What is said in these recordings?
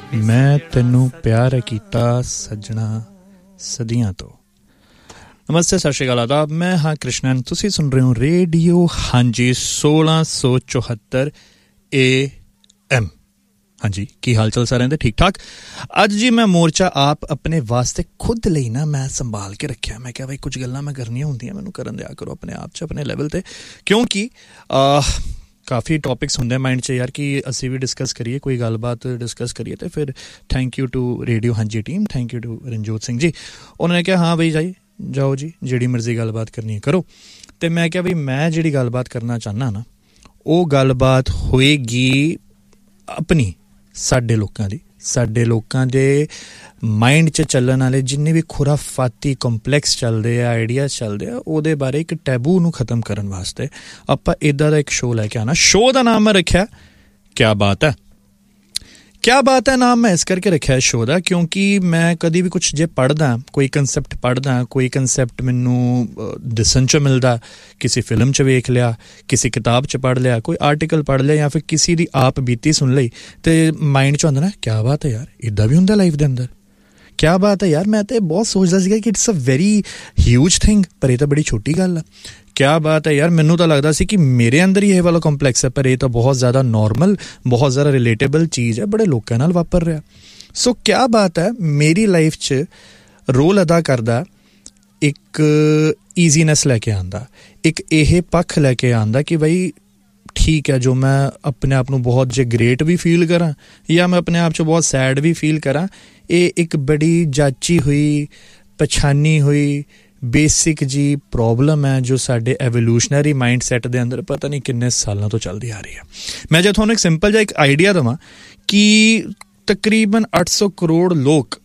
मैं तेनू प्यार कीता सजना सदियां तो। नमस्ते, सत श्री अकाल, आदाब। मैं हाँ कृष्णन, तुसी सुन रहे हो रेडियो हाँ जी 1674 AM। हाँ जी, की हाल चाल सारे दे ठीक ठाक। अज जी मैं मोर्चा आप अपने वास्ते खुद ਲਈ ना मैं संभाल के रखिया। मैं क्या भाई कुछ गल्लां मैं करनियां हुंदियां, मैनू करन दिया करो अपने आप च, अपने लेवल ते, क्योंकि काफ़ी टॉपिक्स होंगे माइंड च यार कि असी भी डिस्कस करिए, कोई गलबात डिस्कस करिए। तो फिर थैंक यू टू रेडियो हाँ जी team, thank you to रंजोत Singh ji. उन्होंने कहा हाँ बई जाओ जी जिहड़ी मर्जी गलबात करनी है करो। तो मैं क्या बई मैं जिहड़ी गलबात करना चाहना ना, वो गलबात होएगी अपनी साडे लोकां दी, साडे लोकां दे माइंड च चलन वाले जिन्ने भी खुराफाती कंपलैक्स चलते हैं, आइडियाज़ चलते हैं, ਉਹਦੇ बारे एक टैबू ਨੂੰ ख़त्म करने वास्ते ਆਪਾਂ इदा ਦਾ एक शो लैके आना। शो का नाम मैं रखा क्या बात है। क्या बात है नाम मैं इस करके रखा है शो का, क्योंकि मैं कभी भी कुछ जे पढ़दा, कोई कंसैप्ट पढ़दा, कोई कंसैप्ट मैनू दिसन च मिलता, किसी फिल्म च वेख लिया, किसी किताब च पढ़ लिया, कोई आर्टिकल पढ़ लिया, या फिर किसी दी आप बीती सुन ली, तो माइंड च आंदा ना क्या बात है यार, इदा भी हुंदा लाइफ दे अंदर, क्या बात है यार। मैं तो बहुत सोचता सीगा कि it's a very huge thing, पर यह तो बड़ी छोटी गल है। क्या बात है यार, मैनू तो लगता सी कि मेरे अंदर ही ये वाला कॉम्पलैक्स है, पर यह तो बहुत ज़्यादा नॉर्मल, बहुत ज़्यादा रिलेटेबल चीज़ है, बड़े लोगों नाल वापर रहा। सो क्या बात है मेरी लाइफ च रोल अदा करदा एक ईजीनेस लैके आंदा, एक यह पक्ष लैके आंदा कि बई ठीक है, जो मैं अपने आप को बहुत जे ग्रेट भी फील करा, या मैं अपने आप च बहुत सैड भी फील करा, ये एक बड़ी जाची हुई पछानी हुई बेसिक जी प्रॉब्लम है जो साडे एवोल्यूशनरी माइंड सैट दे अंदर पता नहीं किन्ने सालों तो चलती आ रही है। मैं जो तुहानूं एक सिंपल जिहा एक आइडिया देवां कि तकरीबन 800 करोड़ लोग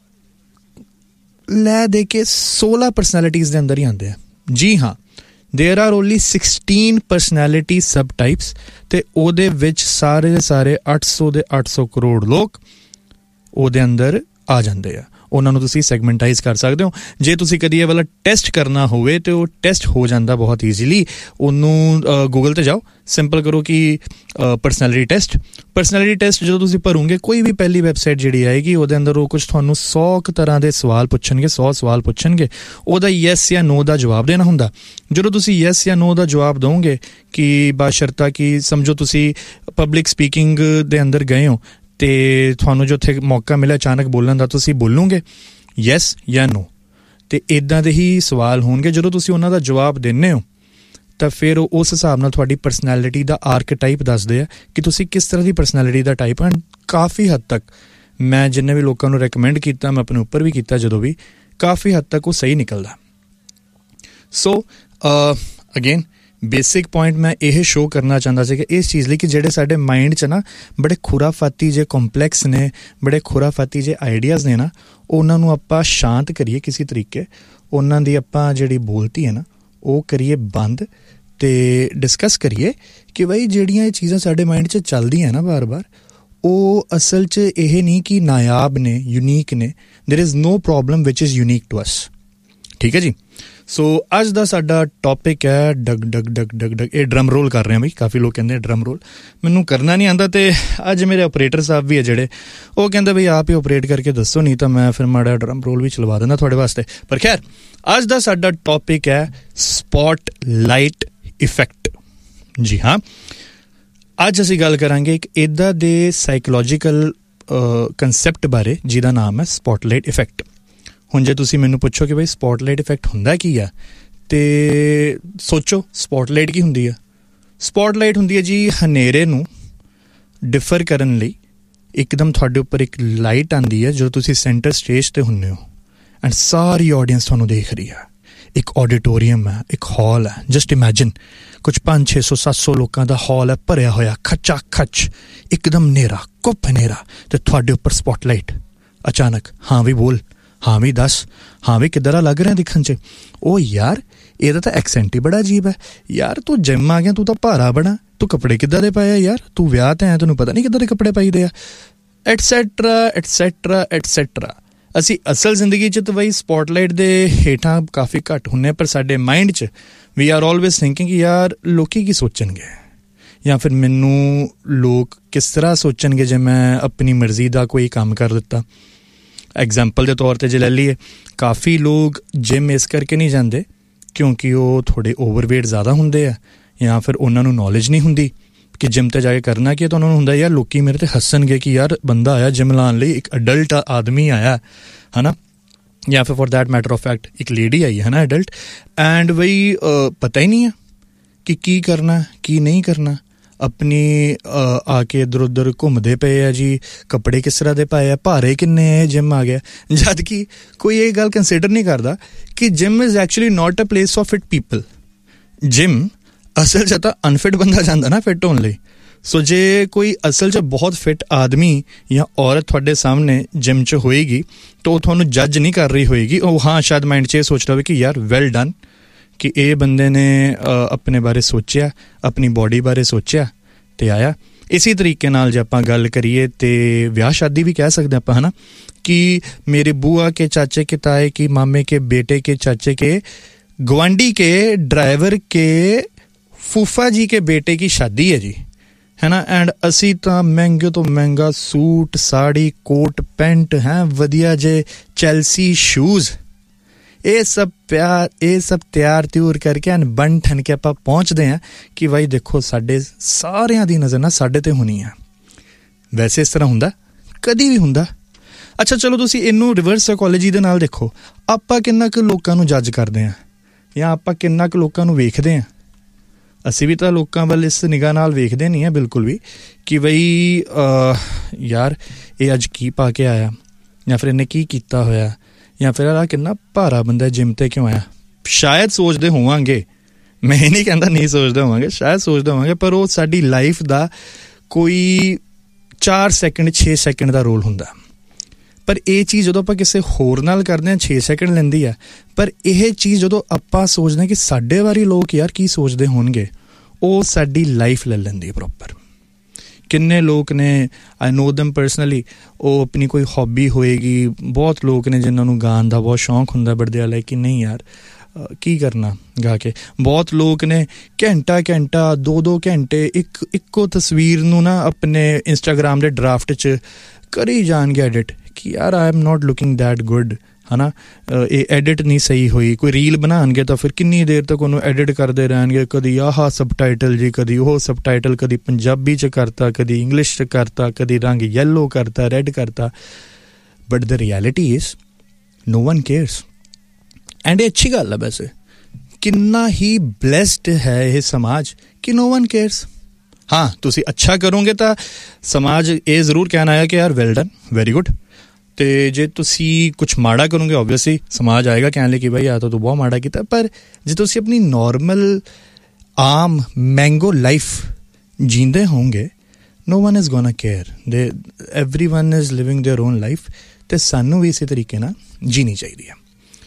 लै दे के 16 परसनैलिटीज़ दे अंदर ही आंदे हैं। जी हाँ, देयर आर ओनली 16 परसनैलिटी सब टाइप्स, ते ओहदे विच सारे 800 दे 800 करोड़ लोग ਉਹਦੇ ਅੰਦਰ ਆ ਜਾਂਦੇ ਆ। ਉਹਨਾਂ ਨੂੰ ਤੁਸੀਂ ਸੈਗਮੈਂਟਾਈਜ਼ ਕਰ ਸਕਦੇ ਹੋ। ਜੇ ਤੁਸੀਂ ਕਦੀ ਇਹ ਵਾਲਾ ਟੈਸਟ ਕਰਨਾ ਹੋਵੇ ਤੇ ਉਹ ਟੈਸਟ ਹੋ ਜਾਂਦਾ ਬਹੁਤ ਈਜ਼ੀਲੀ। ਉਹਨੂੰ ਗੂਗਲ 'ਤੇ ਜਾਓ, ਸਿੰਪਲ ਕਰੋ ਕਿ ਪਰਸਨੈਲਿਟੀ ਟੈਸਟ ਜਦੋਂ ਤੁਸੀਂ ਭਰੋਗੇ, ਕੋਈ ਵੀ ਪਹਿਲੀ ਵੈਬਸਾਈਟ ਜਿਹੜੀ ਆਏਗੀ ਉਹਦੇ ਅੰਦਰ ਉਹ ਕੁਝ ਤੁਹਾਨੂੰ 100 ਤਰ੍ਹਾਂ ਦੇ ਸਵਾਲ ਪੁੱਛਣਗੇ, 100 ਸਵਾਲ ਪੁੱਛਣਗੇ, ਉਹਦਾ ਯੈਸ ਜਾਂ ਨੋ ਦਾ ਜਵਾਬ ਦੇਣਾ ਹੁੰਦਾ। ਜਦੋਂ ਤੁਸੀਂ ਯੈਸ ਜਾਂ ਨੋ ਦਾ ਜਵਾਬ ਦਿਓਗੇ ਕਿ ਬਾਸ਼ਰਤਾ ਕਿ ਸਮਝੋ ਤੁਸੀਂ ਪਬਲਿਕ ਸਪੀਕਿੰਗ ਦੇ ਅੰਦਰ ਗਏ ਹੋ ਤੇ ਤੁਹਾਨੂੰ ਜੋ ਉੱਥੇ ਮੌਕਾ ਮਿਲਿਆ ਅਚਾਨਕ ਬੋਲਣ ਦਾ, ਤੁਸੀਂ ਬੋਲੋਗੇ ਯੈਸ ਜਾਂ ਨੋ, ਅਤੇ ਇੱਦਾਂ ਦੇ ਹੀ ਸਵਾਲ ਹੋਣਗੇ। ਜਦੋਂ ਤੁਸੀਂ ਉਹਨਾਂ ਦਾ ਜਵਾਬ ਦਿੰਦੇ ਹੋ ਤਾਂ ਫਿਰ ਉਸ ਹਿਸਾਬ ਨਾਲ ਤੁਹਾਡੀ ਪਰਸਨੈਲਿਟੀ ਦਾ ਆਰਕਟਾਈਪ ਦੱਸਦੇ ਆ ਕਿ ਤੁਸੀਂ ਕਿਸ ਤਰ੍ਹਾਂ ਦੀ ਪਰਸਨੈਲਿਟੀ ਦਾ ਟਾਈਪ ਹੈ। ਕਾਫੀ ਹੱਦ ਤੱਕ ਮੈਂ ਜਿੰਨੇ ਵੀ ਲੋਕਾਂ ਨੂੰ ਰეკਮੈਂਡ ਕੀਤਾ, ਮੈਂ ਆਪਣੇ ਉੱਪਰ ਵੀ ਕੀਤਾ, ਜਦੋਂ ਵੀ ਕਾਫੀ ਹੱਦ ਤੱਕ ਉਹ ਸਹੀ ਨਿਕਲਦਾ। ਸੋ ਅਗੇਨ बेसिक पॉइंट मैं यह शो करना चाहता सी कि इस चीज़ लिए कि जेडे साडे माइंड च ना बड़े खुराफाती जे कॉम्पलैक्स ने, बड़े खुराफाती जे आइडियाज़ ने ना, उन्होंने आपां शांत करिए किसी तरीके, उन्हों की आपां जिहड़ी बोलती है ना वो करिए बंद, ते डिस्कस करिए कि बई जिहड़ियां ये चीज़ां साडे माइंड च चलदियां ना बार बार, वो असल च यह नहीं कि नायाब ने, यूनीक ने। There is no problem which is unique to us. ठीक है जी। सो अज का साडा टॉपिक है डग डग डग डग डग। ये ड्रम रोल कर रहे हैं बई, काफ़ी लोग कहते हैं ड्रम रोल, मैनू करना नहीं आंदा। तो अज मेरे ऑपरेटर साहब भी है जेडे, वो कहते बई आप ही ऑपरेट करके दसो, नहीं तो मैं फिर माड़ा ड्रम रोल भी चलवा देना थोड़े वास्ते। पर खैर अज का साडा टॉपिक है स्पॉटलाइट इफेक्ट। जी हाँ, अज असीं गल करांगे एक इदा दे साइकोलॉजिकल कंसैप्ट बारे जिहदा नाम है स्पॉटलाइट इफेक्ट। ਹੁਣ ਜੇ ਤੁਸੀਂ ਮੈਨੂੰ ਪੁੱਛੋ ਕਿ ਬਈ ਸਪੌਟਲਾਈਟ ਇਫੈਕਟ ਹੁੰਦਾ ਕੀ ਆ, ਤੇ ਸੋਚੋ ਸਪੌਟਲਾਈਟ ਕੀ ਹੁੰਦੀ ਆ। ਸਪੌਟਲਾਈਟ ਹੁੰਦੀ ਹੈ ਜੀ ਹਨੇਰੇ ਨੂੰ ਡਿਫਰ ਕਰਨ ਲਈ ਇੱਕਦਮ ਤੁਹਾਡੇ ਉੱਪਰ ਇੱਕ ਲਾਈਟ ਆਉਂਦੀ ਹੈ ਜਦੋਂ ਤੁਸੀਂ ਸੈਂਟਰ ਸਟੇਜ 'ਤੇ ਹੁੰਦੇ ਹੋ, ਐਂਡ ਸਾਰੀ ਆਡੀਅנס ਤੁਹਾਨੂੰ ਦੇਖ ਰਹੀ ਹੈ। ਇੱਕ ਆਡੀਟੋਰੀਅਮ ਹੈ, ਇੱਕ ਹਾਲ ਹੈ, ਜਸਟ ਇਮੈਜਿਨ ਕੁਝ 500, 700 ਲੋਕਾਂ ਦਾ ਹਾਲ ਹੈ, ਭਰਿਆ ਹੋਇਆ ਖੱਚਾ ਖੱਚ, ਇੱਕਦਮ ਹਨੇਰਾ, ਕੁੱਪ ਹਨੇਰਾ, ਅਤੇ ਤੁਹਾਡੇ ਉੱਪਰ ਸਪੌਟਲਾਈਟ। ਅਚਾਨਕ ਹਾਂ ਵੀ ਬੋਲ, हाँ भी दस, हाँ भी किधर लग रहा दिखन च, ओ यार ਇਹਦਾ ਤਾਂ ਐਕਸੈਂਟ ਹੀ ਬੜਾ ਅਜੀਬ ਹੈ ਯਾਰ, ਤੂੰ ਜਿਮ ਆ ਗਿਆ, ਤੂੰ ਤਾਂ ਭਾਰਾ ਬਣਾ, ਤੂੰ ਕੱਪੜੇ ਕਿੱਦਾਂ ਦੇ ਪਾਏ ਆ ਯਾਰ, ਤੂੰ ਵਿਆਹ ਤੇ ਆਇਆ, ਤੈਨੂੰ ਪਤਾ ਨਹੀਂ ਕਿੱਦਾਂ ਦੇ ਕੱਪੜੇ ਪਾਈਦੇ ਆ, ਐਟਸੈਟਰਾ ਐਟਸੈਟਰਾ ਐਟਸੈਟਰਾ। ਅਸੀਂ ਅਸਲ ਜ਼ਿੰਦਗੀ 'ਚ ਤਾਂ ਬਈ ਸਪੌਟਲਾਈਟ ਦੇ ਹੇਠਾਂ ਕਾਫੀ ਘੱਟ ਹੁੰਦੇ, ਪਰ ਸਾਡੇ ਮਾਈਂਡ 'ਚ ਵੀ ਆਰ ਆਲਵੇਜ਼ ਥਿੰਕਿੰਗ ਕਿ ਯਾਰ ਲੋਕੀ ਕੀ ਸੋਚਣਗੇ, ਜਾਂ ਫਿਰ ਮੈਨੂੰ ਲੋਕ ਕਿਸ ਤਰ੍ਹਾਂ ਸੋਚਣਗੇ ਜੇ ਮੈਂ ਆਪਣੀ ਮਰਜ਼ੀ ਦਾ ਕੋਈ ਕੰਮ ਕਰ ਦਿੱਤਾ। ਐਗਜ਼ਾਮਪਲ ਦੇ ਤੌਰ 'ਤੇ ਜੇ ਲੈ ਲਈਏ, ਕਾਫੀ ਲੋਕ ਜਿਮ ਇਸ ਕਰਕੇ ਨਹੀਂ ਜਾਂਦੇ ਕਿਉਂਕਿ ਉਹ ਥੋੜ੍ਹੇ ਓਵਰਵੇਟ ਜ਼ਿਆਦਾ ਹੁੰਦੇ ਆ, ਜਾਂ ਫਿਰ ਉਹਨਾਂ ਨੂੰ ਨੌਲੇਜ ਨਹੀਂ ਹੁੰਦੀ ਕਿ ਜਿਮ 'ਤੇ ਜਾ ਕੇ ਕਰਨਾ ਕੀ ਹੈ। ਤਾਂ ਉਹਨਾਂ ਨੂੰ ਹੁੰਦਾ ਯਾਰ ਲੋਕੀ ਮੇਰੇ 'ਤੇ ਹੱਸਣਗੇ ਕਿ ਯਾਰ ਬੰਦਾ ਆਇਆ ਜਿਮ ਲਾਉਣ ਲਈ, ਇੱਕ ਅਡਲਟ ਆਦਮੀ ਆਇਆ ਹੈ ਨਾ, ਜਾਂ ਫਿਰ for that matter of fact ਇੱਕ ਲੇਡੀ ਆਈ ਹੈ ਨਾ ਐਡਲਟ, ਐਂਡ ਬਈ ਪਤਾ ਹੀ ਨਹੀਂ ਹੈ ਕਿ ਕੀ ਕਰਨਾ ਕੀ ਨਹੀਂ ਕਰਨਾ। ਆਪਣੀ ਆ ਕੇ ਇੱਧਰ ਉੱਧਰ ਘੁੰਮਦੇ ਪਏ ਆ ਜੀ, ਕੱਪੜੇ ਕਿਸ ਤਰ੍ਹਾਂ ਦੇ ਪਾਏ ਆ, ਭਾਰੇ ਕਿੰਨੇ ਆ, ਜਿਮ ਆ ਗਿਆ, ਜਦ ਕਿ ਕੋਈ ਇਹ ਗੱਲ ਕੰਸੀਡਰ ਨਹੀਂ ਕਰਦਾ ਕਿ gym is actually note a place of fit people. Gym ਅਸਲ 'ਚ ਤਾਂ ਅਨਫਿਟ ਬੰਦਾ ਜਾਂਦਾ ਨਾ ਫਿਟ ਹੋਣ ਲਈ। ਸੋ ਜੇ ਕੋਈ ਅਸਲ 'ਚ ਬਹੁਤ ਫਿਟ ਆਦਮੀ ਜਾਂ ਔਰਤ ਤੁਹਾਡੇ ਸਾਹਮਣੇ ਜਿਮ 'ਚ ਹੋਏਗੀ ਤਾਂ ਉਹ ਤੁਹਾਨੂੰ ਜੱਜ ਨਹੀਂ ਕਰ ਰਹੀ ਹੋਏਗੀ। ਉਹ ਹਾਂ ਸ਼ਾਇਦ ਮਾਈਂਡ 'ਚ ਇਹ ਸੋਚ ਰਿਹਾ ਹੋਵੇ ਕਿ ਯਾਰ ਵੈਲ ਡਨ, ਕਿ ਇਹ ਬੰਦੇ ਨੇ ਆਪਣੇ ਬਾਰੇ ਸੋਚਿਆ, ਆਪਣੀ ਬੋਡੀ ਬਾਰੇ ਸੋਚਿਆ ਅਤੇ ਆਇਆ। ਇਸੇ ਤਰੀਕੇ ਨਾਲ ਜੇ ਆਪਾਂ ਗੱਲ ਕਰੀਏ ਤਾਂ ਵਿਆਹ ਸ਼ਾਦੀ ਵੀ ਕਹਿ ਸਕਦੇ ਆਪਾਂ, ਹੈ ਨਾ, ਕਿ ਮੇਰੇ ਬੂਆ ਕੇ ਚਾਚੇ ਕੇ ਤਾਏ ਕੀ ਮਾਮੇ ਕੇ ਬੇਟੇ ਕੇ ਚਾਚੇ ਕੇ ਗਵਾਂਢੀ ਕੇ ਡਰਾਈਵਰ ਕੇ ਫੂਫਾ ਜੀ ਕੇ ਬੇਟੇ ਕੀ ਸ਼ਾਦੀ ਹੈ ਜੀ, ਹੈ ਨਾ। ਐਂਡ ਅਸੀਂ ਤਾਂ ਮਹਿੰਗੇ ਤੋਂ ਮਹਿੰਗਾ ਸੂਟ ਸਾੜੀ ਕੋਟ ਪੈਂਟ ਹੈ, ਵਧੀਆ ਜੇ ਚੈਲਸੀ ਸ਼ੂਜ਼, ਇਹ ਸਭ ਤਿਆਰ ਤਿਉਰ ਕਰਕੇ ਐਨ ਬਣ ਠਣ ਕੇ ਆਪਾਂ ਪਹੁੰਚਦੇ ਹਾਂ ਕਿ ਬਾਈ ਦੇਖੋ ਸਾਡੇ ਸਾਰਿਆਂ ਦੀ ਨਜ਼ਰ ਨਾ ਸਾਡੇ 'ਤੇ ਹੋਣੀ ਆ। ਵੈਸੇ ਇਸ ਤਰ੍ਹਾਂ ਹੁੰਦਾ ਕਦੀ ਵੀ ਹੁੰਦਾ। ਅੱਛਾ ਚਲੋ ਤੁਸੀਂ ਇਹਨੂੰ ਰਿਵਰਸ ਸਾਈਕੋਲੋਜੀ ਦੇ ਨਾਲ ਦੇਖੋ, ਆਪਾਂ ਕਿੰਨਾ ਕੁ ਲੋਕਾਂ ਨੂੰ ਜੱਜ ਕਰਦੇ ਹਾਂ ਜਾਂ ਆਪਾਂ ਕਿੰਨਾ ਕੁ ਲੋਕਾਂ ਨੂੰ ਵੇਖਦੇ ਹਾਂ। ਅਸੀਂ ਵੀ ਤਾਂ ਲੋਕਾਂ ਵੱਲ ਇਸ ਨਿਗਾਹ ਨਾਲ ਵੇਖਦੇ ਨਹੀਂ ਹਾਂ ਬਿਲਕੁਲ ਵੀ ਕਿ ਬਈ ਯਾਰ ਇਹ ਅੱਜ ਕੀ ਪਾ ਕੇ ਆਇਆ, ਜਾਂ ਫਿਰ ਇਹਨੇ ਕੀ ਕੀਤਾ ਹੋਇਆ, ਜਾਂ ਫਿਰ ਆਹ ਕਿੰਨਾ ਭਾਰਾ ਬੰਦਾ ਜਿਮ 'ਤੇ ਕਿਉਂ ਆਇਆ। ਸ਼ਾਇਦ ਸੋਚਦੇ ਹੋਵਾਂਗੇ, ਮੈਂ ਇਹ ਨਹੀਂ ਕਹਿੰਦਾ ਨਹੀਂ ਸੋਚਦੇ ਹੋਵਾਂਗੇ, ਸ਼ਾਇਦ ਸੋਚਦੇ ਹੋਵਾਂਗੇ, ਪਰ ਉਹ ਸਾਡੀ ਲਾਈਫ ਦਾ ਕੋਈ 4 ਸੈਕਿੰਡ 6 ਸੈਕਿੰਡ ਦਾ ਰੋਲ ਹੁੰਦਾ। ਪਰ ਇਹ ਚੀਜ਼ ਜਦੋਂ ਆਪਾਂ ਕਿਸੇ ਹੋਰ ਨਾਲ ਕਰਦੇ ਹਾਂ 6 ਸੈਕਿੰਡ ਲੈਂਦੀ ਆ, ਪਰ ਇਹ ਚੀਜ਼ ਜਦੋਂ ਆਪਾਂ ਸੋਚਦੇ ਹਾਂ ਕਿ ਸਾਡੇ ਬਾਰੇ ਲੋਕ ਯਾਰ ਕੀ ਸੋਚਦੇ ਹੋਣਗੇ, ਉਹ ਸਾਡੀ ਲਾਈਫ ਲੈ ਲੈਂਦੀ ਹੈ ਪ੍ਰੋਪਰ। ਕਿੰਨੇ ਲੋਕ ਨੇ, ਆਈ ਨੋ ਦੈਮ ਪਰਸਨਲੀ, ਉਹ ਆਪਣੀ ਕੋਈ ਹੌਬੀ ਹੋਏਗੀ, ਬਹੁਤ ਲੋਕ ਨੇ ਜਿਨ੍ਹਾਂ ਨੂੰ ਗਾਉਣ ਦਾ ਬਹੁਤ ਸ਼ੌਂਕ ਹੁੰਦਾ, ਬਟ ਦੇ ਆਰ ਲਾਈਕ ਕਿ ਨਹੀਂ ਯਾਰ ਕੀ ਕਰਨਾ ਗਾ ਕੇ। ਬਹੁਤ ਲੋਕ ਨੇ ਘੰਟਾ 2 ਘੰਟੇ ਇੱਕੋ ਤਸਵੀਰ ਨੂੰ ਨਾ ਆਪਣੇ ਇੰਸਟਾਗ੍ਰਾਮ ਦੇ ਡਰਾਫਟ 'ਚ ਕਰੀ ਜਾਣਗੇ ਐਡਿਟ ਕਿ ਯਾਰ I am not looking that good, ਹੈ ਨਾ, ਇਹ ਐਡਿਟ ਨਹੀਂ ਸਹੀ ਹੋਈ। ਕੋਈ ਰੀਲ ਬਣਾਉਣਗੇ ਤਾਂ ਫਿਰ ਕਿੰਨੀ ਦੇਰ ਤੱਕ ਉਹਨੂੰ ਐਡਿਟ ਕਰਦੇ ਰਹਿਣਗੇ, ਕਦੀ ਆਹ ਸਬਟਾਈਟਲ ਜੀ, ਕਦੀ ਉਹ ਸਬਟਾਈਟਲ, ਕਦੀ ਪੰਜਾਬੀ 'ਚ ਕਰਤਾ, ਕਦੀ ਇੰਗਲਿਸ਼ 'ਚ ਕਰਤਾ, ਕਦੀ ਰੰਗ ਯੈਲੋ ਕਰਤਾ, ਰੈਡ ਕਰਤਾ। But the reality is no one cares. And ਇਹ ਅੱਛੀ ਗੱਲ ਹੈ ਵੈਸੇ, ਕਿੰਨਾ ਹੀ ਬਲੈਸਡ ਹੈ ਇਹ ਸਮਾਜ ਕਿ ਨੋ ਵਨ ਕੇਅਰਸ। ਹਾਂ ਤੁਸੀਂ ਅੱਛਾ ਕਰੋਗੇ ਤਾਂ ਸਮਾਜ ਇਹ ਜ਼ਰੂਰ ਕਹਿਣਾ ਆਇਆ ਕਿ ਯਾਰ ਵੈਲ ਡਨ, ਵੈਰੀ ਗੁੱਡ। ਅਤੇ ਜੇ ਤੁਸੀਂ ਕੁਛ ਮਾੜਾ ਕਰੋਗੇ ਓਬਵੀਅਸਲੀ ਸਮਾਜ ਆਏਗਾ ਕਹਿਣ ਲਈ ਕਿ ਬਾਈ ਆ ਤਾਂ ਤੂੰ ਬਹੁਤ ਮਾੜਾ ਕੀਤਾ। ਪਰ ਜੇ ਤੁਸੀਂ ਆਪਣੀ ਨੋਰਮਲ ਆਮ ਮੈਂਗੋ ਲਾਈਫ ਜੀਂਦੇ ਹੋਵੋਗੇ, ਨੋ ਵਨ ਇਜ਼ ਗੋਨਾ ਕੇਅਰ, ਦੇ every one is living there on life. ਅਤੇ ਸਾਨੂੰ ਵੀ ਇਸੇ ਤਰੀਕੇ ਨਾਲ ਜੀਣੀ ਚਾਹੀਦੀ ਹੈ।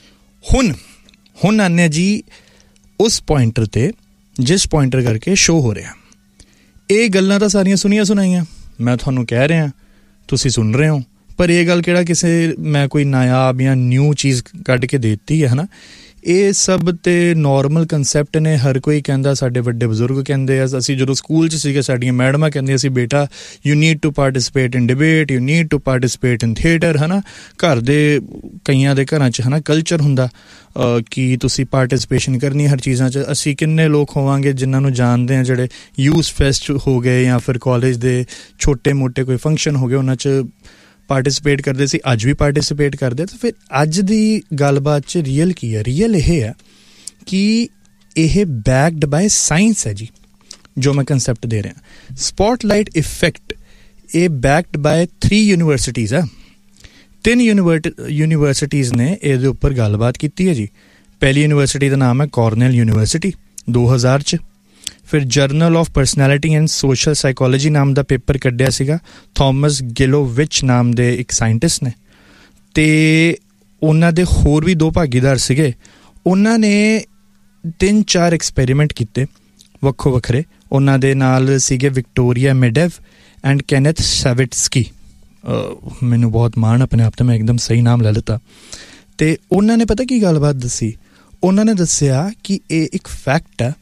ਹੁਣ ਆਨੇ ਜੀ ਉਸ ਪੁਆਇੰਟਰ 'ਤੇ ਜਿਸ ਪੁਆਇੰਟਰ ਕਰਕੇ ਸ਼ੋਅ ਹੋ ਰਿਹਾ। ਇਹ ਗੱਲਾਂ ਤਾਂ ਸਾਰੀਆਂ ਸੁਣੀਆਂ ਸੁਣਾਈਆਂ, ਮੈਂ ਤੁਹਾਨੂੰ ਕਹਿ ਰਿਹਾ, ਤੁਸੀਂ ਸੁਣ ਰਹੇ ਹੋ, ਪਰ ਇਹ ਗੱਲ ਕਿਹੜਾ ਕਿਸੇ ਮੈਂ ਕੋਈ ਨਾਯਾਬ ਜਾਂ ਨਿਊ ਚੀਜ਼ ਕੱਢ ਕੇ ਦੇ ਦਿੱਤੀ ਹੈ, ਹੈ ਨਾ। ਇਹ ਸਭ ਤੇ ਨੋਰਮਲ ਕੰਸੈਪਟ ਨੇ, ਹਰ ਕੋਈ ਕਹਿੰਦਾ, ਸਾਡੇ ਵੱਡੇ ਬਜ਼ੁਰਗ ਕਹਿੰਦੇ ਆ, ਅਸੀਂ ਜਦੋਂ ਸਕੂਲ 'ਚ ਸੀਗੇ ਸਾਡੀਆਂ ਮੈਡਮਾਂ ਕਹਿੰਦੀਆਂ ਸੀ ਬੇਟਾ you need to participate in debate, you need to participate in theatre, ਹੈ ਨਾ। ਘਰ ਦੇ ਕਈਆਂ ਦੇ ਘਰਾਂ 'ਚ ਹੈ ਨਾ ਕਲਚਰ ਹੁੰਦਾ ਕਿ ਤੁਸੀਂ ਪਾਰਟੀਸਪੇਸ਼ਨ ਕਰਨੀ ਹਰ ਚੀਜ਼ਾਂ 'ਚ। ਅਸੀਂ ਕਿੰਨੇ ਲੋਕ ਹੋਵਾਂਗੇ ਜਿਨ੍ਹਾਂ ਨੂੰ ਜਾਣਦੇ ਹਾਂ ਜਿਹੜੇ ਯੂਥ ਫੈਸਟ ਹੋ ਗਏ ਜਾਂ ਫਿਰ ਕਾਲਜ ਦੇ ਛੋਟੇ ਮੋਟੇ ਕੋਈ ਫੰਕਸ਼ਨ ਹੋ ਗਏ ਉਹਨਾਂ 'ਚ ਪਾਰਟੀਸਪੇਟ ਕਰਦੇ ਸੀ, ਅੱਜ ਵੀ ਪਾਰਟੀਸਪੇਟ ਕਰਦੇ। ਤਾਂ ਫਿਰ ਅੱਜ ਦੀ ਗੱਲਬਾਤ 'ਚ ਰੀਅਲ ਕੀ ਹੈ? ਰੀਅਲ ਇਹ ਹੈ ਕਿ ਇਹ ਬੈਕਡ ਬਾਏ ਸਾਇੰਸ ਹੈ ਜੀ, ਜੋ ਮੈਂ ਕੰਸੈਪਟ ਦੇ ਰਿਹਾ। ਸਪੌਟਲਾਈਟ ਇਫੈਕਟ ਇਹ ਬੈਕਡ ਬਾਏ 3 ਯੂਨੀਵਰਸਿਟੀਜ਼ ਆ। 3 ਯੂਨੀਵਰਸਿਟੀਜ਼ ਨੇ ਇਹਦੇ ਉੱਪਰ ਗੱਲਬਾਤ ਕੀਤੀ ਹੈ ਜੀ। ਪਹਿਲੀ ਯੂਨੀਵਰਸਿਟੀ ਦਾ ਨਾਮ ਹੈ ਕਾਰਨੈਲ ਯੂਨੀਵਰਸਿਟੀ 2000 'ਚ। ਫਿਰ general of personality and social psychology ਨਾਮ ਦਾ ਪੇਪਰ ਕੱਢਿਆ ਸੀਗਾ ਥੋਮਸ ਗਿਲੋਵਿਚ ਨਾਮ ਦੇ ਇੱਕ ਸਾਇੰਟਿਸਟ ਨੇ, ਅਤੇ ਉਹਨਾਂ ਦੇ ਹੋਰ ਵੀ 2 ਭਾਗੀਦਾਰ ਸੀਗੇ। ਉਹਨਾਂ ਨੇ 3-4 ਐਕਸਪੈਰੀਮੈਂਟ ਕੀਤੇ ਵੱਖੋ ਵੱਖਰੇ। ਉਹਨਾਂ ਦੇ ਨਾਲ ਸੀਗੇ ਵਿਕਟੋਰੀਆ ਮੈਡੇਵ ਐਂਡ ਕੈਨੇਥ ਸੈਵਿਟਸਕੀ। ਮੈਨੂੰ ਬਹੁਤ ਮਾਣ ਆਪਣੇ ਆਪ 'ਤੇ, ਮੈਂ ਇੱਕਦਮ ਸਹੀ ਨਾਮ ਲੈ ਲਿੱਤਾ। ਅਤੇ ਉਹਨਾਂ ਨੇ ਪਤਾ ਕੀ ਗੱਲਬਾਤ ਦੱਸੀ? ਉਹਨਾਂ ਨੇ ਦੱਸਿਆ ਕਿ ਇਹ ਇੱਕ ਫੈਕਟ ਹੈ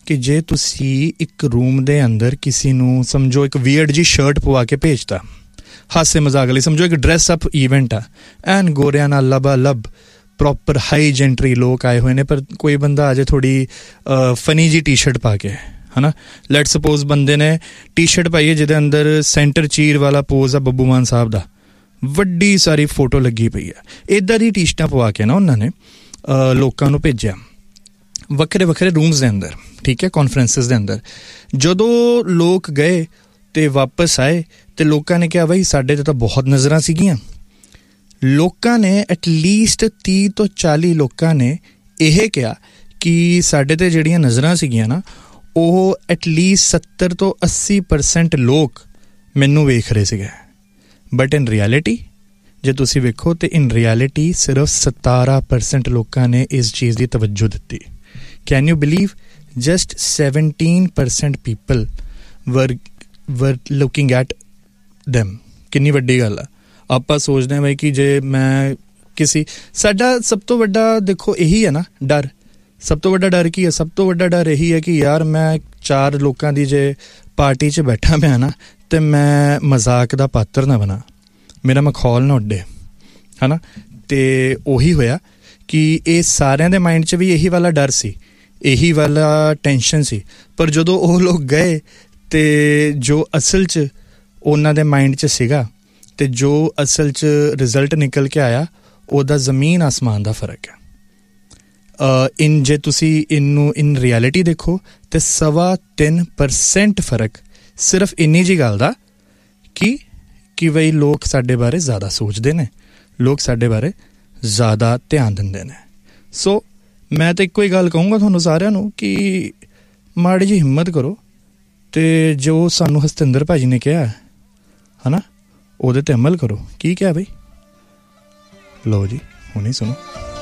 ਕਿ ਜੇ ਤੁਸੀਂ ਇੱਕ ਰੂਮ ਦੇ ਅੰਦਰ ਕਿਸੇ ਨੂੰ ਸਮਝੋ ਇੱਕ ਵੀਅਰਡ ਜੀ ਸ਼ਰਟ ਪਵਾ ਕੇ ਭੇਜਤਾ, ਹਾਸੇ ਮਜ਼ਾਕ ਲਈ ਸਮਝੋ, ਇੱਕ ਡਰੈਸ ਅਪ ਈਵੈਂਟ ਆ, ਐਨ ਗੋਰਿਆਂ ਨਾਲ ਲਬਾ ਲੱਭ ਪ੍ਰੋਪਰ ਹਾਈ ਜੈਂਟਰੀ ਲੋਕ ਆਏ ਹੋਏ ਨੇ, ਪਰ ਕੋਈ ਬੰਦਾ ਅਜੇ ਥੋੜ੍ਹੀ ਫਨੀ ਜੀ ਟੀ ਸ਼ਰਟ ਪਾ ਕੇ, ਹੈ ਨਾ, ਲੈਟ ਸਪੋਜ਼ ਬੰਦੇ ਨੇ ਟੀ ਸ਼ਰਟ ਪਾਈ ਹੈ ਜਿਹਦੇ ਅੰਦਰ ਸੈਂਟਰ ਚੀਰ ਵਾਲਾ ਪੋਜ਼ ਆ ਬੱਬੂ ਮਾਨ ਸਾਹਿਬ ਦਾ, ਵੱਡੀ ਸਾਰੀ ਫੋਟੋ ਲੱਗੀ ਪਈ ਹੈ, ਇੱਦਾਂ ਦੀ ਟੀ ਸ਼ਰਟਾਂ ਪਵਾ ਕੇ ਨਾ ਉਹਨਾਂ ਨੇ ਲੋਕਾਂ ਨੂੰ ਭੇਜਿਆ ਵੱਖਰੇ ਵੱਖਰੇ ਰੂਮਸ ਦੇ ਅੰਦਰ, ਠੀਕ ਹੈ, ਕਾਨਫਰੰਸਿਸ ਦੇ ਅੰਦਰ। ਜਦੋਂ ਲੋਕ ਗਏ ਅਤੇ ਵਾਪਸ ਆਏ ਅਤੇ ਲੋਕਾਂ ਨੇ ਕਿਹਾ ਬਈ ਸਾਡੇ 'ਤੇ ਤਾਂ ਬਹੁਤ ਨਜ਼ਰਾਂ ਸੀਗੀਆਂ। ਲੋਕਾਂ ਨੇ ਐਟਲੀਸਟ 30 ਤੋਂ 40 ਲੋਕਾਂ ਨੇ ਇਹ ਕਿਹਾ ਕਿ ਸਾਡੇ 'ਤੇ ਜਿਹੜੀਆਂ ਨਜ਼ਰਾਂ ਸੀਗੀਆਂ ਨਾ, ਉਹ ਐਟਲੀਸਟ 70 ਤੋਂ 80% ਲੋਕ ਮੈਨੂੰ ਵੇਖ ਰਹੇ ਸੀਗੇ, ਬਟ ਇਨ ਰਿਐਲਿਟੀ ਜੇ ਤੁਸੀਂ ਵੇਖੋ ਤਾਂ ਇਨ ਰਿਐਲਿਟੀ ਸਿਰਫ 17% ਲੋਕਾਂ ਨੇ ਇਸ ਚੀਜ਼ ਦੀ ਤਵੱਜੋ ਦਿੱਤੀ। Can you believe just 17% people ਵਰ ਲੁਕਿੰਗ ਐਟ ਦੈਮ। ਕਿੰਨੀ ਵੱਡੀ ਗੱਲ ਆ। ਆਪਾਂ ਸੋਚਦੇ ਹਾਂ ਬਈ ਕਿ ਜੇ ਮੈਂ ਸਾਡਾ ਸਭ ਤੋਂ ਵੱਡਾ ਦੇਖੋ ਇਹੀ ਹੈ ਨਾ ਡਰ, ਸਭ ਤੋਂ ਵੱਡਾ ਡਰ ਕੀ ਹੈ? ਸਭ ਤੋਂ ਵੱਡਾ ਡਰ ਇਹੀ ਹੈ ਕਿ ਯਾਰ ਮੈਂ 4 ਲੋਕਾਂ ਦੀ ਜੇ ਪਾਰਟੀ 'ਚ ਬੈਠਾ ਪਿਆ ਨਾ ਅਤੇ ਮੈਂ ਮਜ਼ਾਕ ਦਾ ਪਾਤਰ ਨਾ ਬਣਾ, ਮੇਰਾ ਮਖੌਲ ਨਾ ਉੱਡੇ, ਹੈ ਨਾ। ਅਤੇ ਉਹੀ ਹੋਇਆ ਕਿ ਇਹ ਸਾਰਿਆਂ ਦੇ ਮਾਇੰਡ 'ਚ ਵੀ ਇਹੀ ਵਾਲਾ ਡਰ ਸੀ, ਇਹੀ ਵਾਲਾ ਟੈਨਸ਼ਨ ਸੀ। ਪਰ ਜਦੋਂ ਉਹ ਲੋਕ ਗਏ ਅਤੇ ਜੋ ਅਸਲ 'ਚ ਉਹਨਾਂ ਦੇ ਮਾਇੰਡ 'ਚ ਸੀਗਾ ਅਤੇ ਜੋ ਅਸਲ 'ਚ ਰਿਜ਼ਲਟ ਨਿਕਲ ਕੇ ਆਇਆ, ਉਹਦਾ ਜ਼ਮੀਨ ਆਸਮਾਨ ਦਾ ਫਰਕ ਹੈ। ਜੇ ਤੁਸੀਂ ਇਹਨੂੰ ਇਨ ਰਿਐਲਿਟੀ ਦੇਖੋ ਤਾਂ 3.25% ਫਰਕ ਸਿਰਫ ਇੰਨੀ ਜਿਹੀ ਗੱਲ ਦਾ ਕਿ ਬਈ ਲੋਕ ਸਾਡੇ ਬਾਰੇ ਜ਼ਿਆਦਾ ਸੋਚਦੇ ਨੇ, ਲੋਕ ਸਾਡੇ ਬਾਰੇ ਜ਼ਿਆਦਾ ਧਿਆਨ ਦਿੰਦੇ ਨੇ। ਸੋ ਮੈਂ ਤਾਂ ਇੱਕੋ ਹੀ ਗੱਲ ਕਹੂੰਗਾ ਤੁਹਾਨੂੰ ਸਾਰਿਆਂ ਨੂੰ ਕਿ ਮਾੜੀ ਜਿਹੀ ਹਿੰਮਤ ਕਰੋ ਅਤੇ ਜੋ ਸਾਨੂੰ ਹਸਤਿੰਦਰ ਭਾਜੀ ਨੇ ਕਿਹਾ ਹੈ ਨਾ, ਉਹਦੇ 'ਤੇ ਅਮਲ ਕਰੋ। ਕੀ ਕਿਹਾ ਬਈ? ਲਓ ਜੀ, ਹੁਣੇ ਸੁਣੋ।